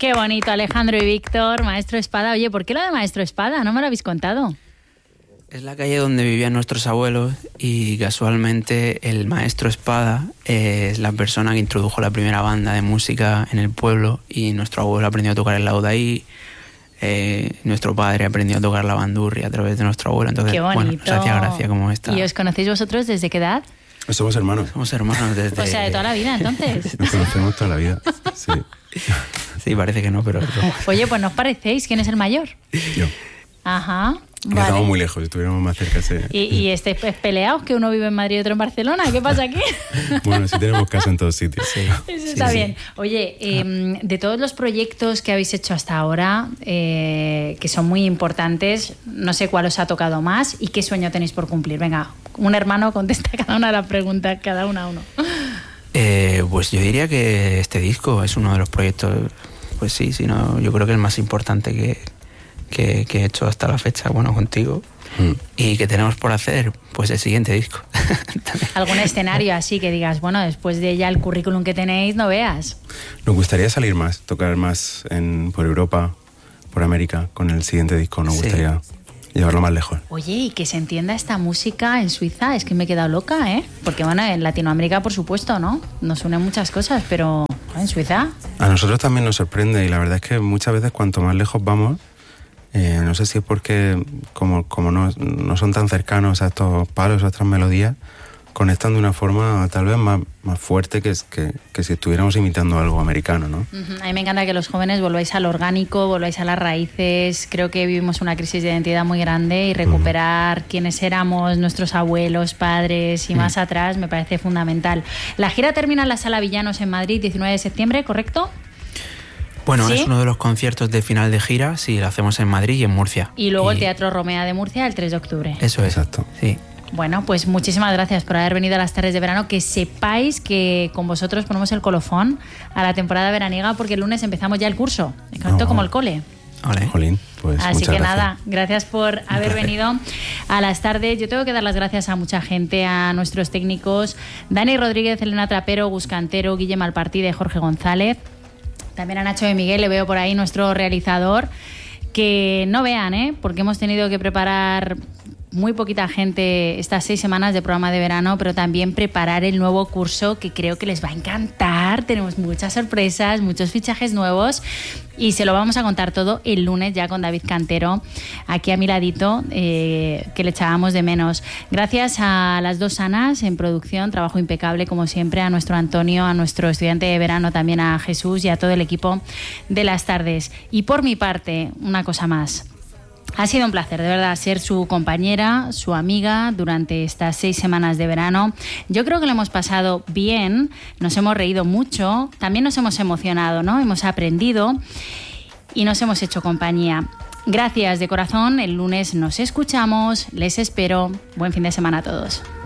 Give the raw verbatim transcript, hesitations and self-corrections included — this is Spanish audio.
Qué bonito, Alejandro y Víctor, Maestro Espada. Oye, ¿por qué lo de Maestro Espada? No me lo habéis contado. Es la calle donde vivían nuestros abuelos y casualmente el Maestro Espada es la persona que introdujo la primera banda de música en el pueblo y nuestro abuelo aprendió a tocar el laudaí, eh, nuestro padre aprendió a tocar la bandurria a través de nuestro abuelo. Entonces, qué bonito. Bueno, nos hacía gracia como esta. ¿Y os conocéis vosotros desde qué edad? Somos hermanos. Somos hermanos desde... O sea, de toda la vida, entonces. Nos conocemos toda la vida, sí. Sí, parece que no, pero... Oye, pues no os parecéis. ¿Quién es el mayor? Yo. Ajá. Vale. Vale. Estamos muy lejos, si estuviéramos más cerca. Se... ¿Y, y estáis peleados que uno vive en Madrid y otro en Barcelona? ¿Qué pasa aquí? Bueno, sí tenemos casa en todos sitios. Sí. Eso Sí, está sí. bien. Oye, eh, de todos los proyectos que habéis hecho hasta ahora, eh, que son muy importantes, no sé cuál os ha tocado más y qué sueño tenéis por cumplir. Venga, un hermano contesta cada una de las preguntas, cada una a uno. Eh, pues yo diría que este disco es uno de los proyectos, pues sí, sí, no, yo creo que el más importante que, que, que he hecho hasta la fecha, bueno, contigo. Mm. Y que tenemos por hacer, pues el siguiente disco. ¿Algún escenario así que digas, bueno, después de ya el currículum que tenéis, no veas? Nos gustaría salir más, tocar más en, por Europa, por América, con el siguiente disco. Nos sí. gustaría llevarlo más lejos. Oye, y que se entienda esta música en Suiza, es que me he quedado loca, ¿eh? Porque bueno, en Latinoamérica, por supuesto, ¿no? Nos unen muchas cosas, pero en Suiza... A nosotros también nos sorprende y la verdad es que muchas veces cuanto más lejos vamos... Eh, no sé si es porque como, como no, no son tan cercanos a estos palos, a estas melodías, conectan de una forma tal vez más, más fuerte que, que, que si estuviéramos imitando algo americano, ¿no? Uh-huh. A mí me encanta que los jóvenes volváis al orgánico, volváis a las raíces. Creo que vivimos una crisis de identidad muy grande y recuperar uh-huh. quiénes éramos, nuestros abuelos, padres y uh-huh. más atrás me parece fundamental. La gira termina en la Sala Villanos en Madrid, diecinueve de septiembre, ¿correcto? Bueno, ¿sí? Es uno de los conciertos de final de gira, sí, lo hacemos en Madrid y en Murcia. Y luego y... el Teatro Romea de Murcia el tres de octubre. Eso es, exacto, sí. Bueno, pues muchísimas gracias por haber venido a las tardes de verano. Que sepáis que con vosotros ponemos el colofón a la temporada veraniega porque el lunes empezamos ya el curso, exacto, oh. como el cole. Vale. Jolín, pues así que gracias. nada, gracias por haber venido a las tardes. Yo tengo que dar las gracias a mucha gente, a nuestros técnicos, Dani Rodríguez, Elena Trapero, Gus Cantero, Guille Malpartide, Jorge González. También a Nacho de Miguel, le veo por ahí, nuestro realizador. Que no vean, ¿eh? Porque hemos tenido que preparar muy poquita gente estas seis semanas de programa de verano, pero también preparar el nuevo curso que creo que les va a encantar. Tenemos muchas sorpresas, muchos fichajes nuevos y se lo vamos a contar todo el lunes ya con David Cantero aquí a mi ladito, eh, que le echábamos de menos. Gracias a las dos Anas en producción, trabajo impecable como siempre, a nuestro Antonio, a nuestro estudiante de verano, también a Jesús y a todo el equipo de las tardes. Y por mi parte, una cosa más. Ha sido un placer, de verdad, ser su compañera, su amiga durante estas seis semanas de verano. Yo creo que lo hemos pasado bien, nos hemos reído mucho, también nos hemos emocionado, ¿no? Hemos aprendido y nos hemos hecho compañía. Gracias de corazón, el lunes nos escuchamos, les espero. Buen fin de semana a todos.